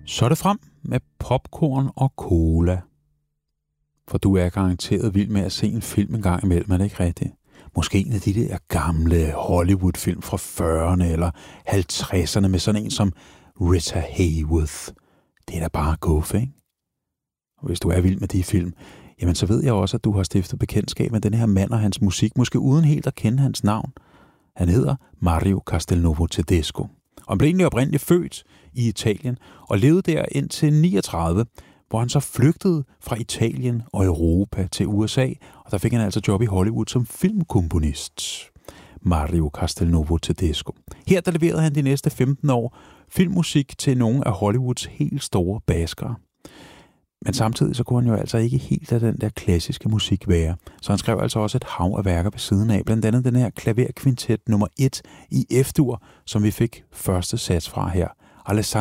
Så er det frem med popcorn og cola. For du er garanteret vild med at se en film en gang imellem, er det ikke rigtigt? Måske en af de der gamle Hollywood-film fra 40'erne eller 50'erne med sådan en som Rita Hayworth. Det er da bare guf, ikke? Og hvis du er vild med de film, jamen så ved jeg også, at du har stiftet bekendtskab med den her mand og hans musik, måske uden helt at kende hans navn. Han hedder Mario Castelnuovo Tedesco. Og han blev egentlig oprindeligt født i Italien og levede der indtil 39, hvor han så flygtede fra Italien og Europa til USA, og der fik han altså job i Hollywood som filmkomponist. Mario Castelnuovo Tedesco. Her der leverede han de næste 15 år filmmusik til nogle af Hollywoods helt store baskere. Men samtidig så kunne han jo altså ikke helt af den der klassiske musik være. Så han skrev altså også et hav af værker ved siden af. Blandt andet den her klaverkvintet nummer 1 i F-dur, som vi fik første sats fra her.